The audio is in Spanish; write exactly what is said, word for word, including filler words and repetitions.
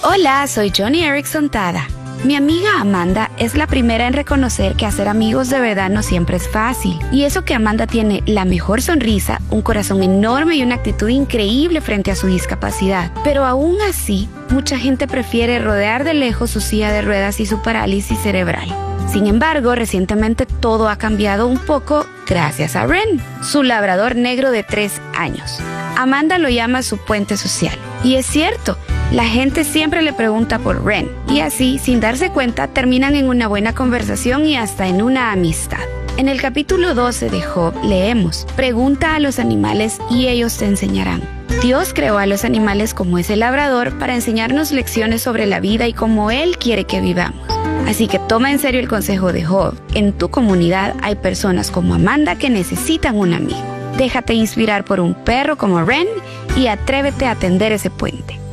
Hola, soy Joni Eareckson Tada. Mi amiga Amanda es la primera en reconocer que hacer amigos de verdad no siempre es fácil. Y eso que Amanda tiene la mejor sonrisa, un corazón enorme y una actitud increíble frente a su discapacidad. Pero aún así, mucha gente prefiere rodear de lejos su silla de ruedas y su parálisis cerebral. Sin embargo, recientemente todo ha cambiado un poco gracias a Ren, su labrador negro de tres años. Amanda lo llama su puente social. Y es cierto, la gente siempre le pregunta por Ren, y así, sin darse cuenta, terminan en una buena conversación y hasta en una amistad. En el capítulo doce de Job leemos: pregunta a los animales y ellos te enseñarán. Dios creó a los animales como ese labrador para enseñarnos lecciones sobre la vida y cómo Él quiere que vivamos. Así que toma en serio el consejo de Job. En tu comunidad hay personas como Amanda que necesitan un amigo. Déjate inspirar por un perro como Ren y atrévete a tender ese puente.